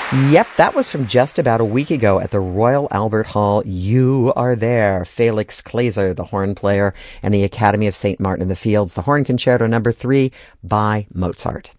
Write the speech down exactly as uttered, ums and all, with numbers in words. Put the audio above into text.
Yep, that was from just about a week ago at the Royal Albert Hall. You Are There. Felix Kleiser, the horn player, and the Academy of Saint Martin in the Fields, the Horn Concerto number three by Mozart.